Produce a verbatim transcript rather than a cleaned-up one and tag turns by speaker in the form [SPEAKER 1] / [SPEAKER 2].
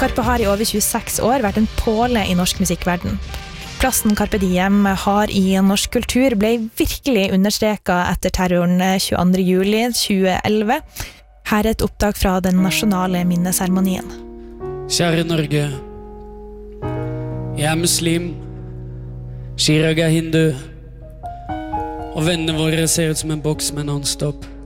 [SPEAKER 1] Karpe har i over tjueseks år vært en påle i norsk musikkverden. Plassen Carpe Diem har i norsk kultur ble virkelig understreket etter terroren tjueandre juli tjueelleve. Her er et opptak fra den nasjonale minneseremonien.
[SPEAKER 2] Kjære Norge, jeg er muslim, Chirag er hindu, og vennene våre ser ut som en boks med non-stop.